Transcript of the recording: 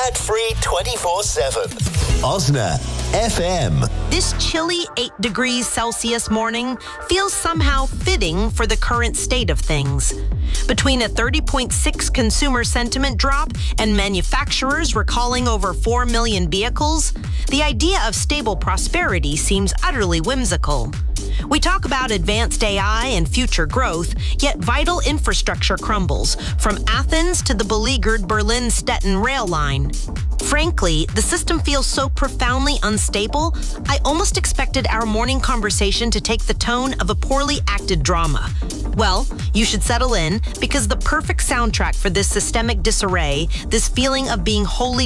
Ad-free 24/7. Osna FM. This chilly 8 degrees Celsius morning feels somehow fitting for the current state of things. Between a 30.6 consumer sentiment drop and manufacturers recalling over 4 million vehicles, the idea of stable prosperity seems utterly whimsical. We talk about advanced AI and future growth, yet vital infrastructure crumbles, from Athens to the beleaguered Berlin-Stettin rail line. Frankly, the system feels so profoundly unstable, I almost expected our morning conversation to take the tone of a poorly acted drama. Well, you should settle in, because the perfect soundtrack for this systemic disarray, this feeling of being wholly